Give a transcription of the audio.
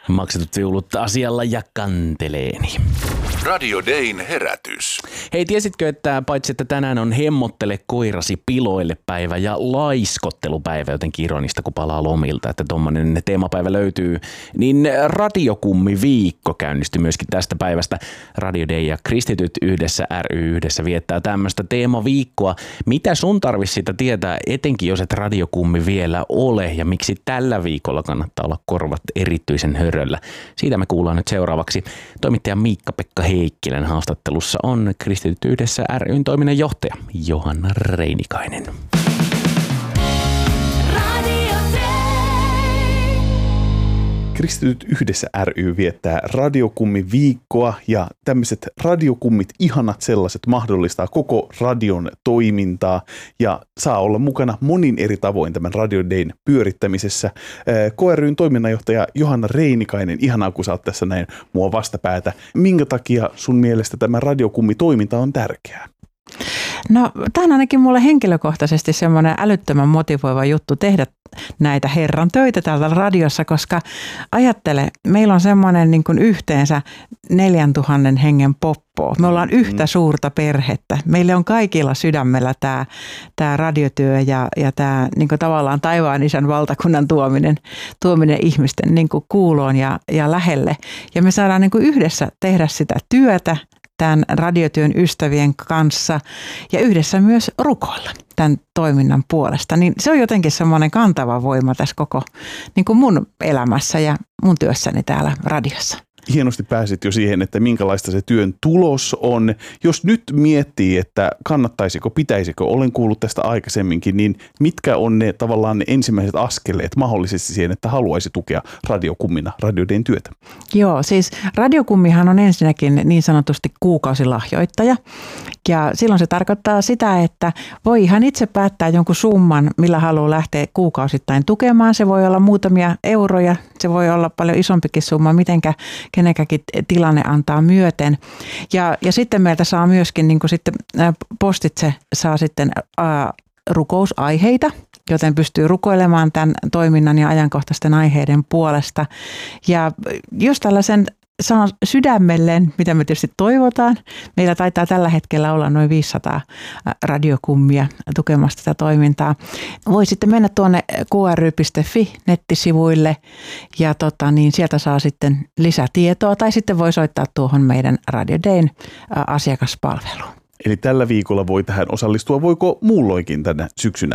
Maksetut viulut asialla ja kanteleeni. Radio Dayn herätys. Hei, tiesitkö, että paitsi että tänään on hemmottele koirasi piloille päivä ja laiskottelupäivä, jotenkin ironista kun palaa lomilta, että tommonen teemapäivä löytyy, niin radiokummi viikko käynnistyi myöskin tästä päivästä. Radio Day ja Kristityt yhdessä ry yhdessä viettää tämmöistä teemaviikkoa. Mitä sun tarvitsisi sitä tietää, etenkin jos et radiokummi vielä ole, ja miksi tällä viikolla kannattaa olla korvat erityisen höröllä? Siitä me kuullaan nyt seuraavaksi. Toimittaja Miikka-Pekka Heikkilän haastattelussa on Kristityt yhdessä ry:n toiminnanjohtaja Johanna Reinikainen. Kristityt yhdessä ry viettää radiokummi viikkoa ja tämmöiset radiokummit, ihanat sellaiset, mahdollistaa koko radion toimintaa ja saa olla mukana monin eri tavoin tämän Radio Dayn pyörittämisessä. KRY:n toiminnanjohtaja Johanna Reinikainen, ihanaa kun sä oot tässä näin mua vastapäätä. Minkä takia sun mielestä tämä radiokummi-toiminta on tärkeää? No, tämä on ainakin mulle henkilökohtaisesti semmoinen älyttömän motivoiva juttu tehdä näitä herran töitä täällä radiossa, koska ajattele, meillä on semmoinen niin kuin yhteensä 4000 hengen poppo. Me ollaan yhtä suurta perhettä. Meillä on kaikilla sydämellä tämä radiotyö ja tämä niin kuin tavallaan taivaan isän valtakunnan tuominen ihmisten niin kuin kuuloon ja lähelle. Ja me saadaan niin kuin yhdessä tehdä sitä työtä tämän radiotyön ystävien kanssa ja yhdessä myös rukoilla tämän toiminnan puolesta. Niin se on jotenkin semmoinen kantava voima tässä koko niin kuin mun elämässä ja mun työssäni täällä radiossa. Hienosti pääsit jo siihen, että minkälaista se työn tulos on. Jos nyt miettii, että kannattaisiko, pitäisikö, olen kuullut tästä aikaisemminkin, niin mitkä on ne tavallaan ne ensimmäiset askeleet mahdollisesti siihen, että haluaisi tukea radiokummina Radio Dayn työtä? Joo, siis radiokummihan on ensinnäkin niin sanotusti kuukausilahjoittaja. Ja silloin se tarkoittaa sitä, että voi ihan itse päättää jonkun summan, millä haluaa lähteä kuukausittain tukemaan. Se voi olla muutamia euroja, se voi olla paljon isompikin summa, mitenkä kenenkäkin tilanne antaa myöten. Ja sitten meiltä saa myöskin niin kuin sitten postitse saa sitten rukousaiheita, joten pystyy rukoilemaan tämän toiminnan ja ajankohtaisten aiheiden puolesta. Ja jos tällaisen saa sydämelleen, mitä me tietysti toivotaan. Meillä taitaa tällä hetkellä olla noin 500 radiokummia tukemassa tätä toimintaa. Voi sitten mennä tuonne kry.fi nettisivuille ja sieltä saa sitten lisätietoa tai sitten voi soittaa tuohon meidän Radio Dayn asiakaspalveluun. Eli tällä viikolla voi tähän osallistua. Voiko muulloinkin tänä syksynä